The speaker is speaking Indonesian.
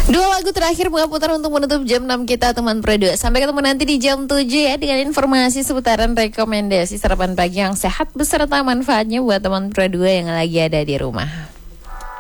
Dua lagu terakhir buka putar untuk menutup jam 6 kita teman Pro 2. Sampai ketemu nanti di jam 7 ya dengan informasi seputaran rekomendasi sarapan pagi yang sehat beserta manfaatnya buat teman Pro 2 yang lagi ada di rumah.